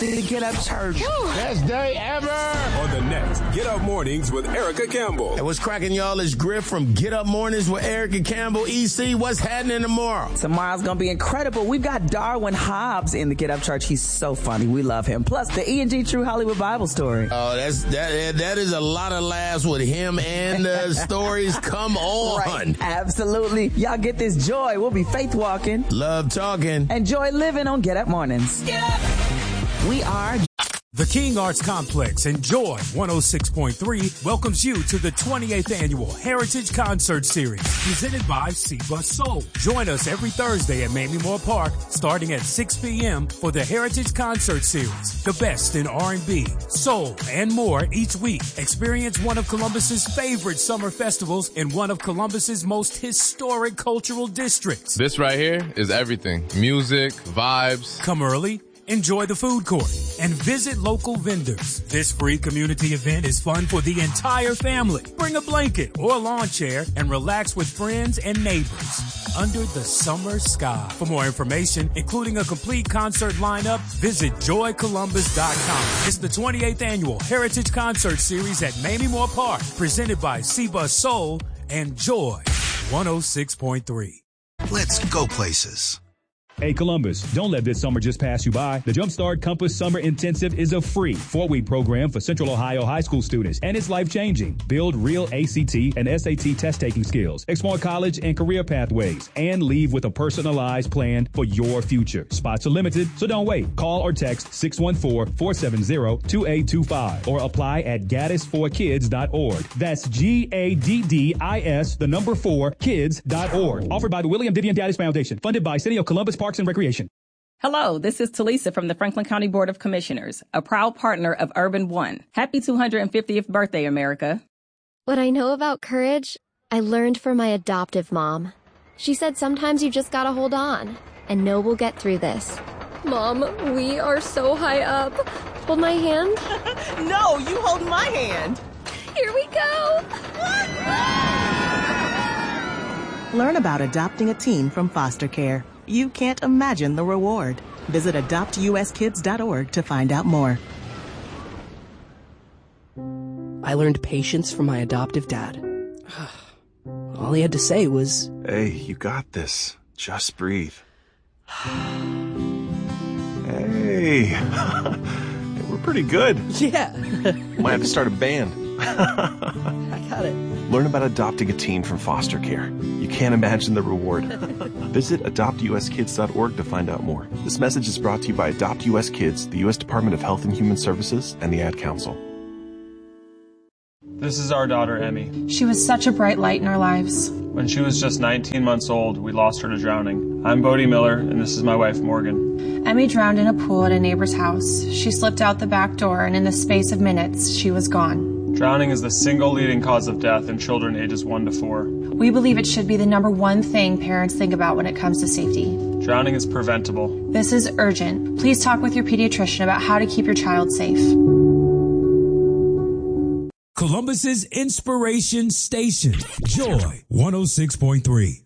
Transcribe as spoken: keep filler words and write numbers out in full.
the Get Up Church. Best day ever. On the next Get Up Mornings with Erica Campbell. Hey, what's cracking, y'all? It's Griff from Get Up Mornings with Erica Campbell. E C, what's happening tomorrow? Tomorrow's going to be incredible. We've got Darwin Hobbs in the Get Up Church. He's so funny. We love him. Plus, the E and G True Hollywood Bible Story. Oh, that's that. That is a lot of laughs with him and the stories. Come on. Right. Absolutely. Y'all get this joy. We'll be faith walking. Love talking. And joy living on Get Up Mornings. Get up. We are... The King Arts Complex and Joy one oh six point three welcomes you to the twenty-eighth Annual Heritage Concert Series, presented by Seba Soul. Join us every Thursday at Mamie Moore Park, starting at six p.m. for the Heritage Concert Series. The best in R and B, soul, and more each week. Experience one of Columbus's favorite summer festivals in one of Columbus's most historic cultural districts. This right here is everything. Music, vibes. Come early. Enjoy the food court and visit local vendors. This free community event is fun for the entire family. Bring a blanket or a lawn chair and relax with friends and neighbors under the summer sky. For more information, including a complete concert lineup, visit joy columbus dot com. It's the twenty-eighth Annual Heritage Concert Series at Mamie Moore Park, presented by Seba Soul and Joy one oh six point three. Let's go places. Hey, Columbus, don't let this summer just pass you by. The Jumpstart Compass Summer Intensive is a free four-week program for Central Ohio high school students, and it's life-changing. Build real A C T and S A T test-taking skills, explore college and career pathways, and leave with a personalized plan for your future. Spots are limited, so don't wait. Call or text six one four, four seven zero, two eight two five or apply at gaddis for kids dot org. That's G A D D I S, the number four, kids dot org. Offered by the William Vivian Gaddis Foundation, funded by City of Columbus Parks and Recreation. Hello, this is Talisa from the Franklin County Board of Commissioners, a proud partner of Urban One. Happy two hundred fiftieth birthday, America. What I know about courage, I learned from my adoptive mom. She said sometimes you just gotta hold on and know we'll get through this. Mom, we are so high up. Hold my hand. No, you hold my hand. Here we go. Learn about adopting a teen from foster care. You can't imagine the reward. Visit adopt U S kids dot org to find out more. I learned patience from my adoptive dad. All he had to say was, "Hey, you got this. Just breathe." Hey, we're pretty good. Yeah. Might have to start a band. I got it. Learn about adopting a teen from foster care. You can't imagine the reward. Visit adopt U S kids dot org to find out more. This message is brought to you by Adopt U S Kids, the U S Department of Health and Human Services, and the Ad Council. This is our daughter, Emmy. She was such a bright light in our lives. When she was just nineteen months old, we lost her to drowning. I'm Bodie Miller, and this is my wife, Morgan. Emmy drowned in a pool at a neighbor's house. She slipped out the back door, and in the space of minutes, she was gone. Drowning is the single leading cause of death in children ages one to four. We believe it should be the number one thing parents think about when it comes to safety. Drowning is preventable. This is urgent. Please talk with your pediatrician about how to keep your child safe. Columbus's Inspiration Station, Joy one oh six point three.